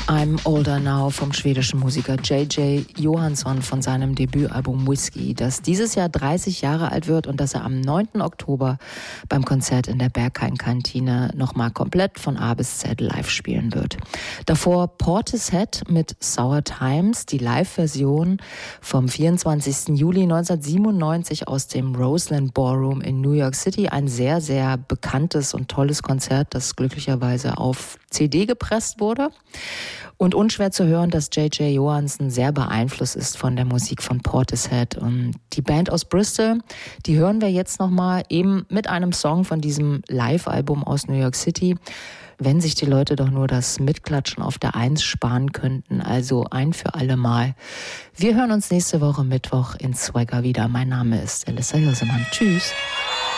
I'm Older Now vom schwedischen Musiker J.J. Johansson von seinem Debütalbum Whiskey, das dieses Jahr 30 Jahre alt wird und das er am 9. Oktober beim Konzert in der Berghain-Kantine nochmal komplett von A bis Z live spielen wird. Davor Portishead mit Sour Times, die Live-Version vom 24. Juli 1997 aus dem Roseland Ballroom in New York City. Ein sehr, sehr bekanntes und tolles Konzert, das glücklicherweise auf CD gepresst wurde. Und unschwer zu hören, dass J.J. Johansson sehr beeinflusst ist von der Musik von Portishead. Und die Band aus Bristol, die hören wir jetzt nochmal eben mit einem Song von diesem Live-Album aus New York City. Wenn sich die Leute doch nur das Mitklatschen auf der 1 sparen könnten, also ein für alle Mal. Wir hören uns nächste Woche Mittwoch in Swagger wieder. Mein Name ist Elissa Hirsemann. Tschüss.